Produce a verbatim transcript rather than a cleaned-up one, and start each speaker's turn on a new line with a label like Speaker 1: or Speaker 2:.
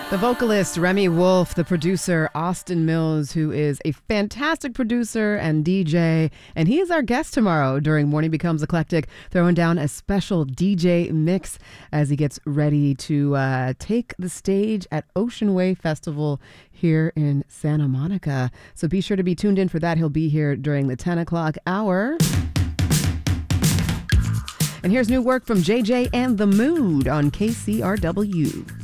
Speaker 1: The vocalist Remy Wolf, the producer Austin Mills, who is a fantastic producer and D J, and he is our guest tomorrow during Morning Becomes Eclectic, throwing down a special D J mix as he gets ready to uh, take the stage at Ocean Way Festival here in Santa Monica. So be sure to be tuned in for that. He'll be here during the ten o'clock hour. And here's new work from J J and The Mood on K C R W.